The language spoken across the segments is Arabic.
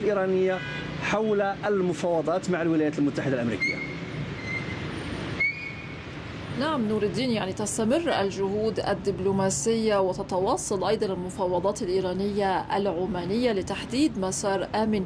الإيرانية حول المفاوضات مع الولايات المتحدة الأمريكية؟ نعم نور الدين، يعني تستمر الجهود الدبلوماسية وتتواصل أيضا المفاوضات الإيرانية العمانية لتحديد مسار آمن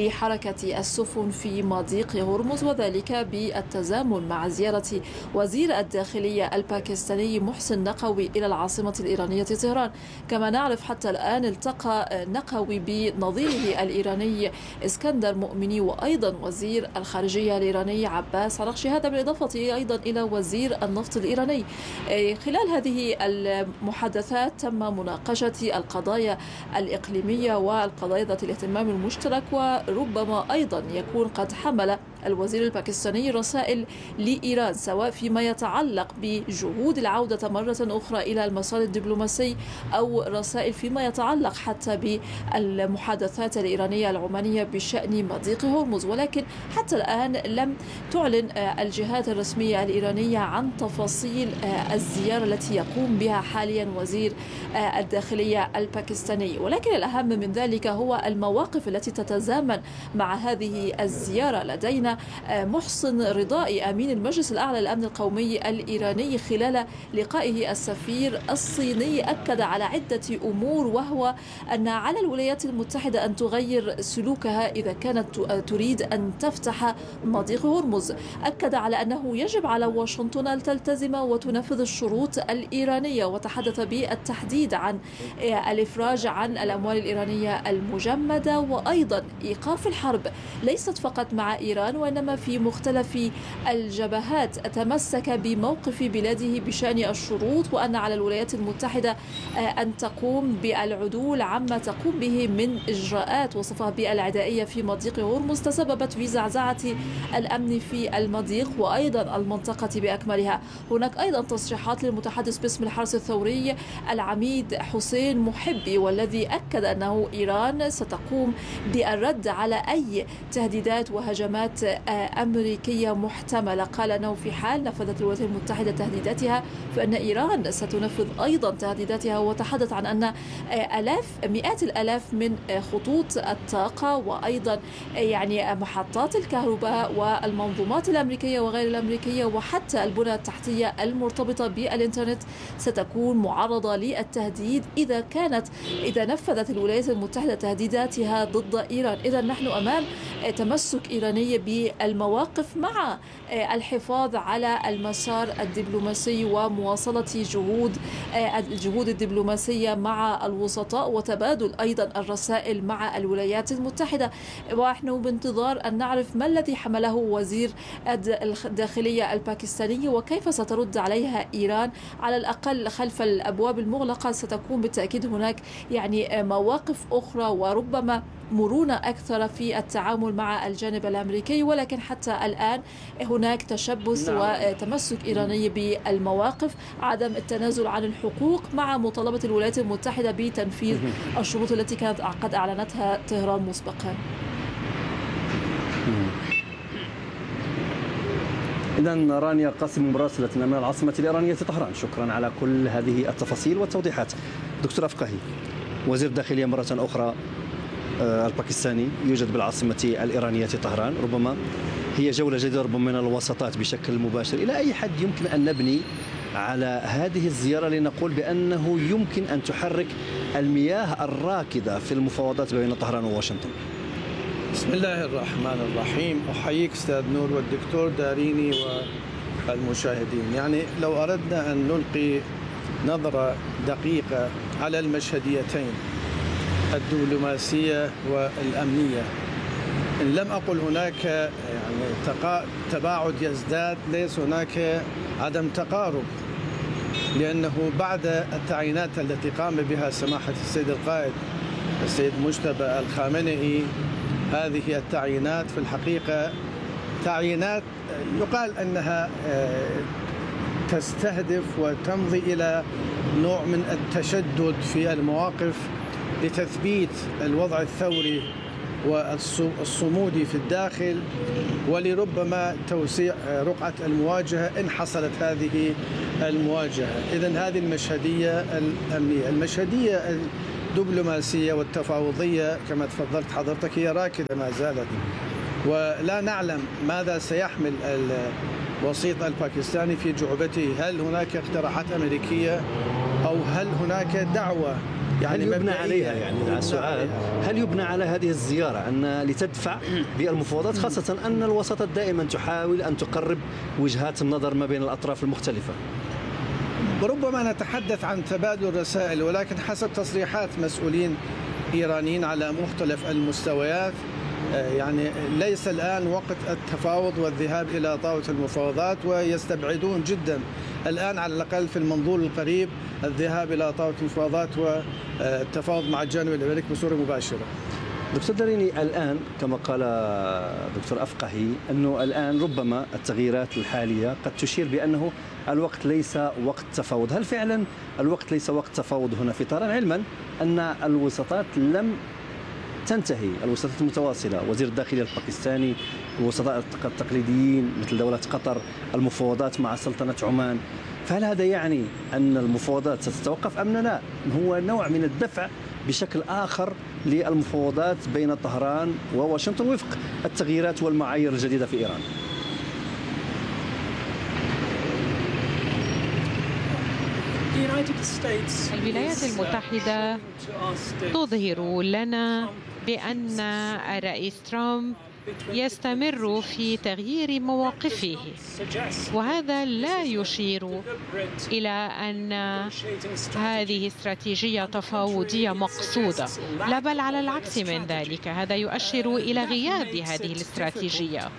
لحركة السفن في مضيق هرمز، وذلك بالتزامن مع زيارة وزير الداخلية الباكستاني محسن نقوي إلى العاصمة الإيرانية طهران. كما نعرف حتى الآن التقى نقوي بنظيره الإيراني اسكندر مؤمني وأيضا وزير الخارجية الإيراني عباس عراقشي، هذا بالإضافة أيضا إلى وزير النفط الإيراني. خلال هذه المحادثات تم مناقشة القضايا الإقليمية والقضايا ذات الاهتمام المشترك، وربما أيضا يكون قد حمل الوزير الباكستاني رسائل لإيران سواء فيما يتعلق بجهود العودة مرة أخرى إلى المسار الدبلوماسي أو رسائل فيما يتعلق حتى بالمحادثات الإيرانية العمانية بشأن مضيق هرمز. ولكن حتى الآن لم تعلن الجهات الرسمية الإيرانية عن تفاصيل الزيارة التي يقوم بها حاليا وزير الداخلية الباكستاني. ولكن الأهم من ذلك هو المواقف التي تتزامن مع هذه الزيارة. لدينا محسن رضائي أمين المجلس الأعلى للأمن القومي الإيراني خلال لقائه السفير الصيني أكد على عدة أمور، وهو أن على الولايات المتحدة أن تغير سلوكها إذا كانت تريد أن تفتح مضيق هرمز. أكد على أنه يجب على واشنطن أن تلتزم وتنفذ الشروط الإيرانية، وتحدث بالتحديد عن الإفراج عن الأموال الإيرانية المجمدة وأيضا إيقاف الحرب ليست فقط مع إيران وإنما في مختلف الجبهات. تمسك بموقف بلاده بشأن الشروط، وأن على الولايات المتحدة أن تقوم بالعدول عما تقوم به من إجراءات وصفها بالعدائية في مضيق هرمز تسببت في زعزعة الأمن في المضيق وأيضا المنطقة بأكملها. هناك أيضا تصريحات للمتحدث باسم الحرس الثوري العميد حسين محبي، والذي أكد أنه إيران ستقوم بالرد على أي تهديدات وهجمات أمريكية محتملة. قال أنه في حال نفذت الولايات المتحدة تهديداتها فإن إيران ستنفذ أيضا تهديداتها، وتحدث عن أن مئات الآلاف من خطوط الطاقة وأيضا يعني محطات الكهرباء والمنظومات الأمريكية وغير الأمريكية وحتى البنى التحتية المرتبطة بالإنترنت ستكون معرضة للتهديد إذا نفذت الولايات المتحدة تهديداتها ضد إيران. إذا نحن أمام تمسك إيراني بالمواقف مع الحفاظ على المسار الدبلوماسي ومواصلة الجهود الدبلوماسية مع الوسطاء وتبادل أيضا الرسائل مع الولايات المتحدة. ونحن بانتظار أن نعرف ما الذي حمله وزير الداخلية الباكستاني وكيف سترد عليها إيران. على الأقل خلف الأبواب المغلقة ستكون بالتأكيد هناك يعني مواقف أخرى وربما مرونة أكثر في التعامل مع الجانب الأمريكي، ولكن حتى الآن هناك تشبث وتمسك إيراني بالمواقف، عدم التنازل عن الحقوق مع مطالبة الولايات المتحدة بتنفيذ الشروط التي كانت قد أعلنتها طهران مسبقا. إذن رانيا قاسم مراسلة من العاصمة الإيرانية طهران، شكرا على كل هذه التفاصيل والتوضيحات. دكتور أفقاهي، وزير الداخلية مرة أخرى الباكستاني يوجد بالعاصمة الإيرانية طهران، ربما هي جولة جديدة ربما من الوساطات بشكل مباشر. إلى أي حد يمكن أن نبني على هذه الزيارة لنقول بأنه يمكن أن تحرك المياه الراكدة في المفاوضات بين طهران وواشنطن؟ بسم الله الرحمن الرحيم. أحييك أستاذ نور والدكتور داريني والمشاهدين. يعني لو أردنا أن نلقي نظرة دقيقة على المشهديتين الدبلوماسية والأمنية، إن لم أقل هناك يعني تباعد يزداد، ليس هناك عدم تقارب، لأنه بعد التعيينات التي قام بها سماحة السيد القائد السيد مجتبى الخامنئي، هذه التعيينات في الحقيقة تعيينات يقال أنها تستهدف وتمضي إلى نوع من التشدد في المواقف لتثبيت الوضع الثوري والصمودي في الداخل، ولربما توسيع رقعة المواجهة إن حصلت هذه المواجهة. إذن هذه المشهدية الأمنية. المشهدية الدبلوماسية والتفاوضية كما تفضلت حضرتك هي راكدة ما زالت، ولا نعلم ماذا سيحمل الوسيط الباكستاني في جعبته. هل هناك اقتراحات أمريكية أو هل هناك دعوة هل يبنى عليها؟ يعني السؤال هل يبنى على هذه الزيارة أن لتدفع بالمفاوضات، خاصة أن الوساطات دائما تحاول أن تقرب وجهات النظر ما بين الأطراف المختلفة؟ ربما نتحدث عن تبادل رسائل، ولكن حسب تصريحات مسؤولين إيرانيين على مختلف المستويات يعني ليس الآن وقت التفاوض والذهاب إلى طاولة المفاوضات، ويستبعدون جدا الآن على الأقل في المنظور القريب الذهاب إلى طاولة المفاوضات والتفاوض مع الجانب الأمريكي بصورة مباشرة. دكتور داريني، الآن كما قال دكتور أفقهي أنه الآن ربما التغييرات الحالية قد تشير بأنه الوقت ليس وقت تفاوض. هل فعلا الوقت ليس وقت تفاوض هنا في طهران، علما أن الوساطات لم تنتهي، الوساطات المتواصلة، وزير الداخلية الباكستاني، الوسطاء التقليديين مثل دولة قطر، المفاوضات مع سلطنة عمان، فهل هذا يعني أن المفاوضات ستتوقف أم لا؟ هو نوع من الدفع بشكل آخر للمفاوضات بين طهران وواشنطن وفق التغييرات والمعايير الجديدة في إيران. الولايات المتحدة تظهر لنا بأن الرئيس ترامب يستمر في تغيير مواقفه، وهذا لا يشير إلى أن هذه استراتيجية تفاوضية مقصودة، لا بل على العكس من ذلك، هذا يؤشر إلى غياب هذه الاستراتيجية،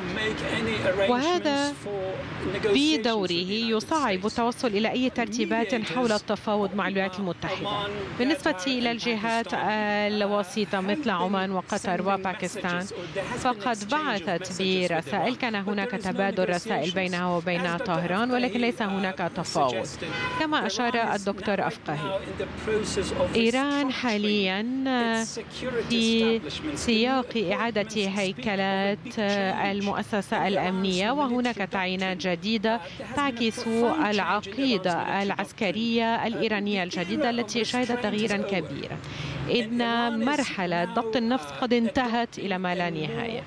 وهذا بدوره يصعب التوصل إلى أي ترتيبات حول التفاوض مع الولايات المتحدة. بالنسبة إلى الجهات الوسيطة مثل عمان وقطر وباكستان، فقد بعثت برسائل، كان هناك تبادل رسائل بينها وبين طهران، ولكن ليس هناك تفاوض. كما أشار الدكتور أفقهي، إيران حاليا في سياق إعادة هيكلة المؤسسة الأمنية، وهناك تعيينات جديدة تعكس العقيدة العسكرية الإيرانية الجديدة التي شهدت تغييرا كبيرا. إن مرحلة ضبط النفس قد انتهت إلى ما لا نهاية،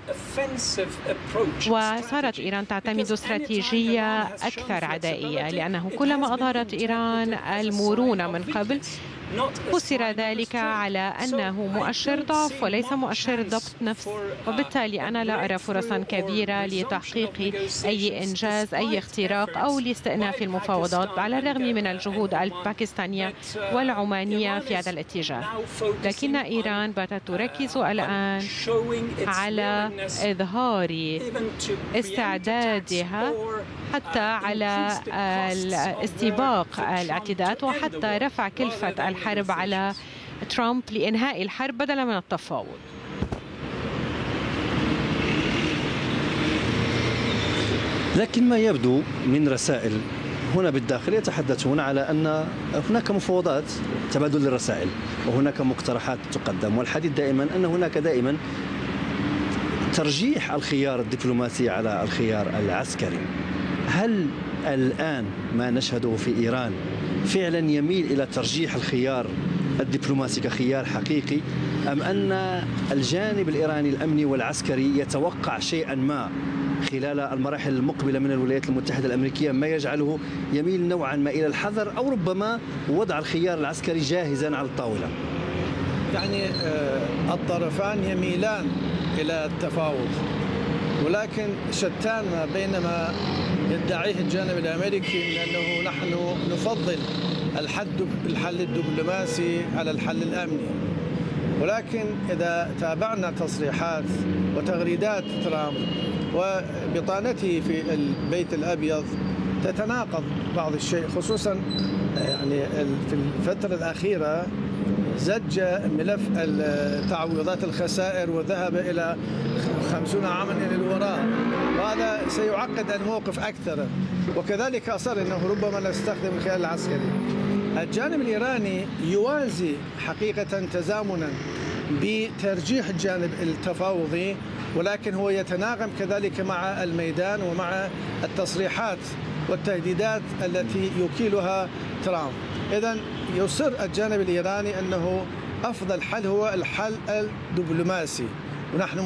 وصارت إيران تعتمد استراتيجية أكثر عدائية، لأنه كلما أظهرت إيران المرونة من قبل فسر ذلك على أنه مؤشر ضعف وليس مؤشر ضبط نفس، وبالتالي أنا لا أرى فرصا كبيرة لتحقيق أي إنجاز، أي اختراق أو لاستئناف المفاوضات على الرغم من الجهود الباكستانية والعمانية في هذا الاتجاه. لكن إيران باتت تركز الآن على إظهار استعدادها حتى على استباق الاعتداءات وحتى رفع كلفة الحرب على ترامب لإنهاء الحرب بدلا من التفاوض. لكن ما يبدو من رسائل هنا بالداخل يتحدثون على أن هناك مفاوضات تبادل الرسائل وهناك مقترحات تقدم، والحديث دائما أن هناك دائما ترجيح الخيار الدبلوماسي على الخيار العسكري. هل الآن ما نشهده في إيران فعلا يميل إلى ترجيح الخيار الدبلوماسي كخيار حقيقي، أم أن الجانب الإيراني الأمني والعسكري يتوقع شيئا ما خلال المراحل المقبلة من الولايات المتحدة الأمريكية ما يجعله يميل نوعا ما إلى الحذر أو ربما وضع الخيار العسكري جاهزا على الطاولة؟ يعني الطرفان يميلان إلى التفاوض، ولكن شتان ما بين ما يدعيه الجانب الأمريكي من أنه نحن نفضل الحل الدبلوماسي على الحل الأمني، ولكن إذا تابعنا تصريحات وتغريدات ترامب وبطانته في البيت الأبيض تتناقض بعض الشيء، خصوصا يعني في الفترة الأخيرة زج ملف تعويضات الخسائر وذهب إلى 50 عاما إلى الوراء، وهذا سيعقد الموقف أكثر. وكذلك أصر أنه ربما نستخدم الخيار العسكري. الجانب الإيراني يوازي حقيقة تزامنا بترجيح الجانب التفاوضي، ولكن هو يتناغم كذلك مع الميدان ومع التصريحات والتهديدات التي يكيلها ترامب. إذن يصر الجانب الإيراني أنه أفضل حل هو الحل الدبلوماسي، ونحن